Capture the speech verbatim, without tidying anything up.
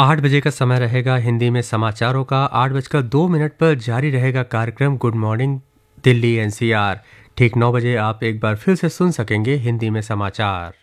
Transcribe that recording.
आठ बजे का समय रहेगा हिंदी में समाचारों का। आठ बजकर दो मिनट पर जारी रहेगा कार्यक्रम good morning Delhi N C R. ठीक नौ बजे आप एक बार फिर से सुन सकेंगे हिंदी में समाचार।